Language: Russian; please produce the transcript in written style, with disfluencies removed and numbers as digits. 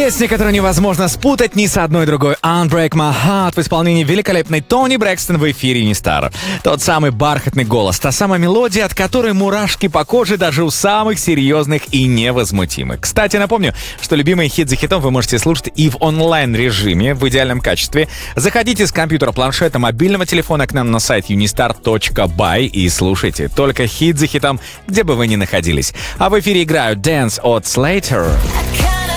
Песня, которую невозможно спутать ни с одной другой. Unbreak My Heart в исполнении великолепной Тони Брэкстон в эфире «Не Стар». Тот самый бархатный голос, та самая мелодия, от которой мурашки по коже даже у самых серьезных и невозмутимых. Кстати, напомню, что любимый хит за хитом вы можете слушать и в онлайн-режиме в идеальном качестве. Заходите с компьютера, планшета, мобильного телефона к нам на сайт unistar.by и слушайте только хит за хитом, где бы вы ни находились. А в эфире играют Dance от Slater.